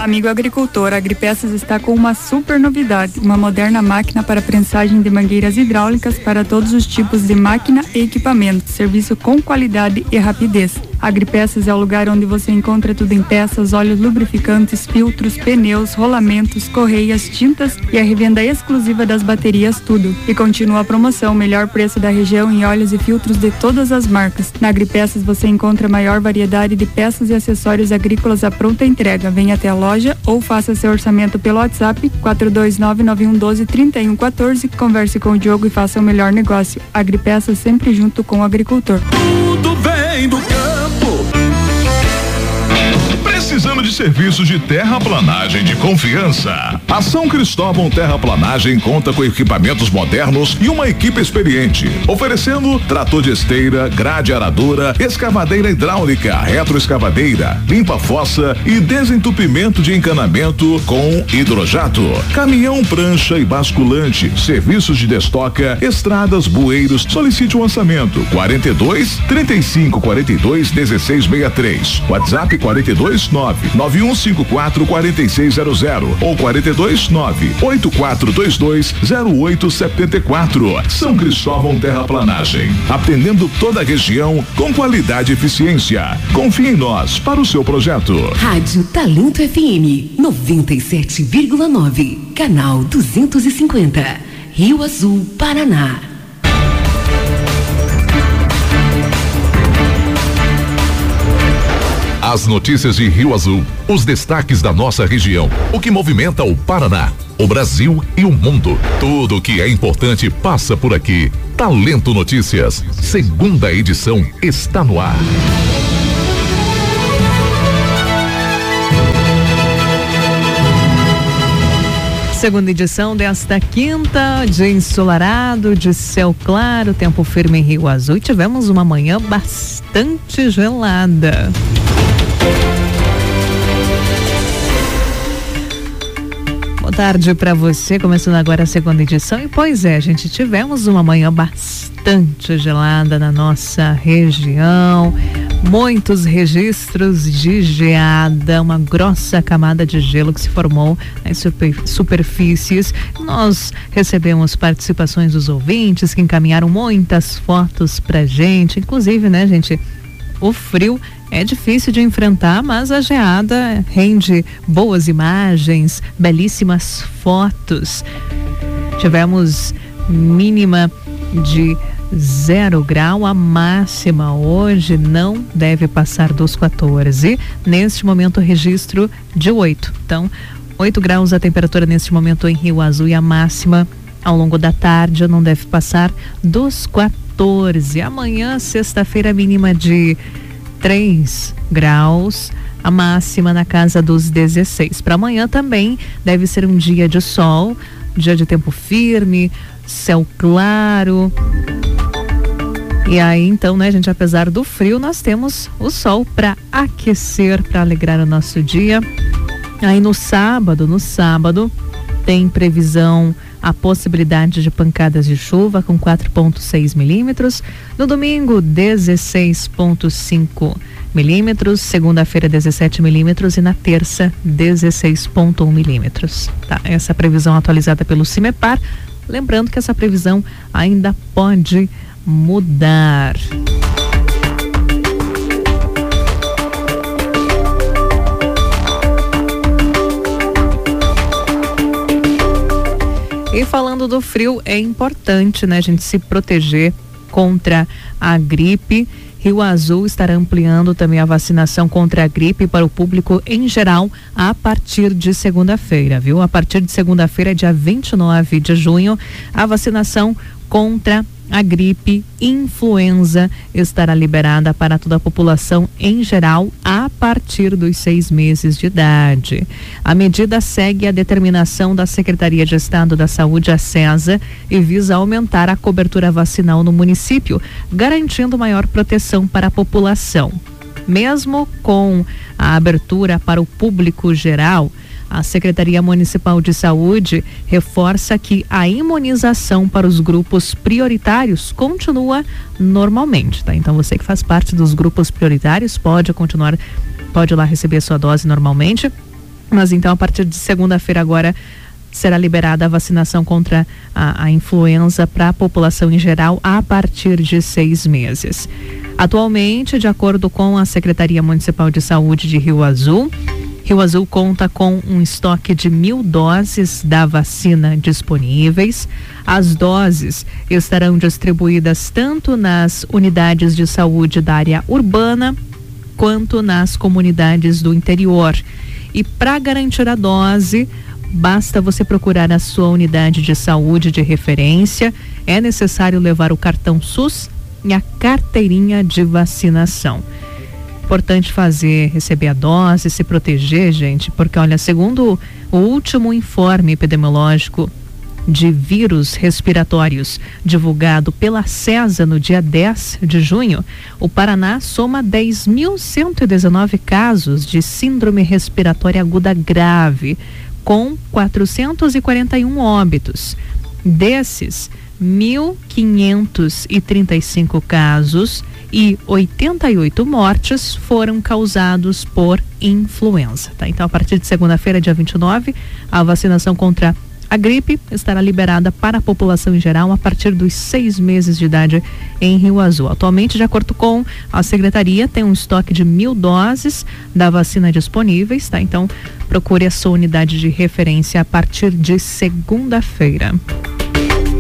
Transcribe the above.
Amigo agricultor, a Agripeças está com uma super novidade, uma moderna máquina para prensagem de mangueiras hidráulicas para todos os tipos de máquina e equipamento, serviço com qualidade e rapidez. A Agripeças é o lugar onde você encontra tudo em peças, óleos lubrificantes, filtros, pneus, rolamentos, correias, tintas e a revenda exclusiva das baterias Tudo. E continua a promoção, melhor preço da região em óleos e filtros de todas as marcas. Na Agripeças você encontra maior variedade de peças e acessórios agrícolas à pronta entrega. Venha até a loja ou faça seu orçamento pelo WhatsApp 42991123114. Converse com o Diogo e faça o melhor negócio. Agripeças sempre junto com o agricultor. Tudo vem do campo. Precisando de serviços de terraplanagem de confiança? A São Cristóvão Terraplanagem conta com equipamentos modernos e uma equipe experiente, oferecendo trator de esteira, grade aradora, escavadeira hidráulica, retroescavadeira, limpa-fossa e desentupimento de encanamento com hidrojato, caminhão, prancha e basculante, serviços de destoca, estradas, bueiros. Solicite o orçamento 42 35 42 1663, WhatsApp 42991544600 ou 42984220874. São Cristóvão Terraplanagem, atendendo toda a região com qualidade e eficiência. Confie em nós para o seu projeto. Rádio Talento FM 97,9, canal 250, Rio Azul, Paraná. As notícias de Rio Azul, os destaques da nossa região, o que movimenta o Paraná, o Brasil e o mundo. Tudo o que é importante passa por aqui. Talento Notícias, segunda edição, está no ar. Segunda edição desta quinta, dia ensolarado, de céu claro, tempo firme em Rio Azul, e tivemos uma manhã bastante gelada. Boa tarde para você, começando agora a segunda edição. E pois é, gente, tivemos uma manhã bastante gelada na nossa região, muitos registros de geada, uma grossa camada de gelo que se formou nas superfícies. Nós recebemos participações dos ouvintes que encaminharam muitas fotos pra gente, inclusive, né, gente, o frio é difícil de enfrentar, mas a geada rende boas imagens, belíssimas fotos. Tivemos mínima de 0 grau, a máxima hoje não deve passar dos 14. Neste momento, registro de 8. Então, 8 graus a temperatura neste momento em Rio Azul, e a máxima ao longo da tarde não deve passar dos 14. Amanhã, sexta-feira, mínima de 3 graus, a máxima na casa dos 16. Para amanhã também deve ser um dia de sol, dia de tempo firme, céu claro. E aí, então, né, gente, apesar do frio, nós temos o sol para aquecer, para alegrar o nosso dia. Aí no sábado tem previsão, a possibilidade de pancadas de chuva com 4,6 milímetros. No domingo, 16,5 milímetros. Segunda-feira, 17 milímetros. E na terça, 16,1 milímetros. Tá, essa previsão atualizada pelo CIMEPAR. Lembrando que essa previsão ainda pode mudar. E falando do frio, é importante, né, a gente se proteger contra a gripe. Rio Azul estará ampliando também a vacinação contra a gripe para o público em geral a partir de segunda-feira, viu? A partir de segunda-feira, dia 29 de junho, a vacinação contra a gripe influenza estará liberada para toda a população em geral a partir dos 6 meses de idade. A medida segue a determinação da Secretaria de Estado da Saúde, a SESA, e visa aumentar a cobertura vacinal no município, garantindo maior proteção para a população. Mesmo com a abertura para o público geral, a Secretaria Municipal de Saúde reforça que a imunização para os grupos prioritários continua normalmente, tá? Então você que faz parte dos grupos prioritários pode ir lá receber sua dose normalmente. Mas então, a partir de segunda-feira agora, será liberada a vacinação contra a influenza para a população em geral a partir de 6 meses. Atualmente, de acordo com a Secretaria Municipal de Saúde de Rio Azul conta com um estoque de 1.000 doses da vacina disponíveis. As doses estarão distribuídas tanto nas unidades de saúde da área urbana quanto nas comunidades do interior. E para garantir a dose, basta você procurar a sua unidade de saúde de referência. É necessário levar o cartão SUS e a carteirinha de vacinação. Importante receber a dose, se proteger, gente, porque olha, segundo o último informe epidemiológico de vírus respiratórios divulgado pela CESA no dia 10 de junho, o Paraná soma 10.119 casos de síndrome respiratória aguda grave, com 441 óbitos. Desses, 1.535 casos e 88 mortes foram causados por influenza, tá? Então, a partir de segunda-feira, dia 29, a vacinação contra a gripe estará liberada para a população em geral a partir dos 6 meses de idade em Rio Azul. Atualmente, de acordo com a Secretaria, tem um estoque de 1.000 doses da vacina disponíveis, tá? Então, procure a sua unidade de referência a partir de segunda-feira.